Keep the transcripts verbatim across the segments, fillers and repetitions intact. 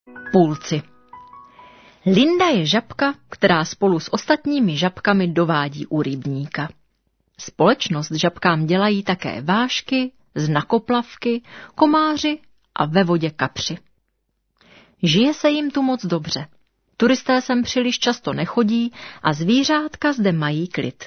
Půlci. Linda je žabka, která spolu s ostatními žabkami dovádí u rybníka. Společnost žabkám dělají také vášky, znakoplavky, komáři a ve vodě kapři. Žije se jim tu moc dobře. Turisté sem příliš často nechodí a zvířátka zde mají klid.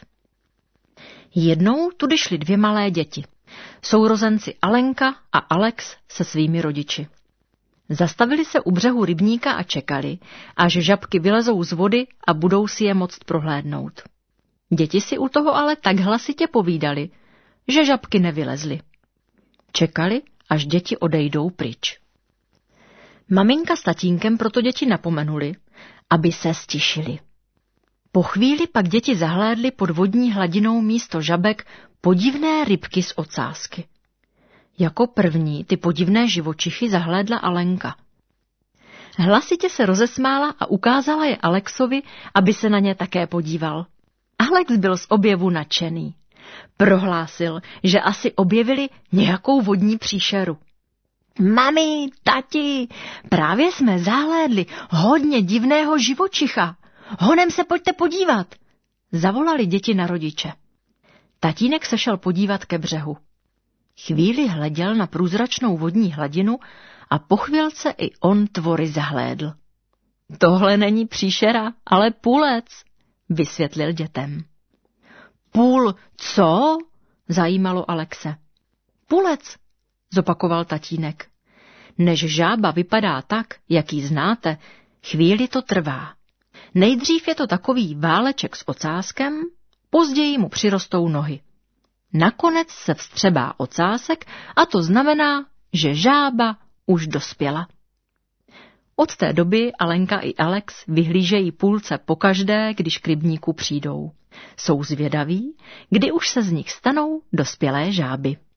Jednou tudy šly dvě malé děti. Sourozenci Alenka a Alex se svými rodiči. Zastavili se u břehu rybníka a čekali, až žabky vylezou z vody a budou si je moct prohlédnout. Děti si u toho ale tak hlasitě povídali, že žabky nevylezly. Čekali, až děti odejdou pryč. Maminka s tatínkem proto děti napomenuli, aby se stišili. Po chvíli pak děti zahlédly pod vodní hladinou místo žabek podivné rybky z ocásky. Jako první ty podivné živočichy zahlédla Alenka. Hlasitě se rozesmála a ukázala je Alexovi, aby se na ně také podíval. Alex byl z objevu nadšený. Prohlásil, že asi objevili nějakou vodní příšeru. Mami, tati, právě jsme zahlédli hodně divného živočicha. Honem se pojďte podívat, zavolali děti na rodiče. Tatínek se šel podívat ke břehu. Chvíli hleděl na průzračnou vodní hladinu a po chvilce i on tvory zahlédl. Tohle není příšera, ale půlec, vysvětlil dětem. Půl co? Zajímalo Alexe. Půlec, zopakoval tatínek. Než žába vypadá tak, jak ji znáte, chvíli to trvá. Nejdřív je to takový váleček s ocáskem, později mu přirostou nohy. Nakonec se vstřebá ocásek a to znamená, že žába už dospěla. Od té doby Alenka i Alex vyhlížejí půlce pokaždé, když k rybníku přijdou. Jsou zvědaví, kdy už se z nich stanou dospělé žáby.